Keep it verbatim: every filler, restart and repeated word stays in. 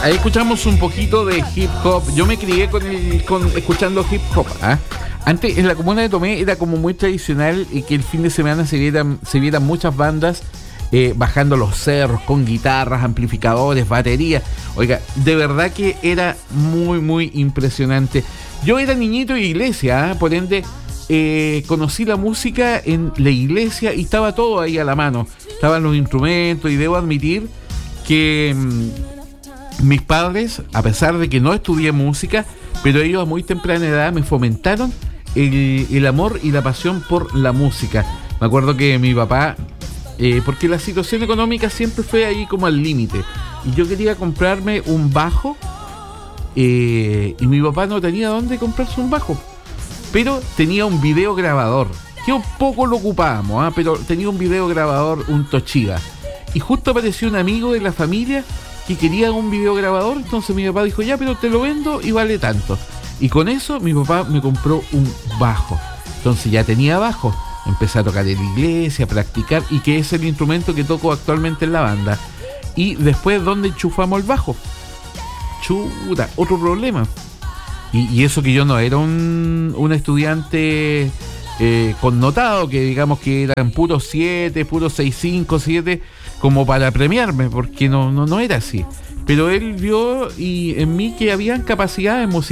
Ahí escuchamos un poquito de hip hop. Yo me crié con, el, con escuchando hip hop. ¿eh? Antes en la comuna de Tomé era como muy tradicional y que el fin de semana se vieran, se vieran muchas bandas eh, bajando los cerros con guitarras, amplificadores, baterías. Oiga, de verdad que era muy, muy impresionante. Yo era niñito de iglesia, ¿eh? Por ende eh, conocí la música en la iglesia y estaba todo ahí a la mano. Estaban los instrumentos y debo admitir que mmm, mis padres, a pesar de que no estudié música, pero ellos a muy temprana edad me fomentaron el, el amor y la pasión por la música. Me acuerdo que mi papá, eh, porque la situación económica siempre fue ahí como al límite, y yo quería comprarme un bajo, eh, y mi papá no tenía dónde comprarse un bajo, pero tenía un videograbador, que un poco lo ocupábamos, ¿eh? Pero tenía un videograbador, un Toshiba, y justo apareció un amigo de la familia que quería un videograbador. Entonces mi papá dijo, ya, pero te lo vendo y vale tanto. Y con eso mi papá me compró un bajo. Entonces ya tenía bajo, empecé a tocar en la iglesia, a practicar, y que es el instrumento que toco actualmente en la banda. Y después, ¿dónde enchufamos el bajo? Chuta, otro problema. Y, y eso que yo no era un, un estudiante eh, connotado, que digamos que eran puros siete, puros seis cinco, siete, como para premiarme, porque no, no, no era así. Pero él vio y en mí que habían capacidades musicales.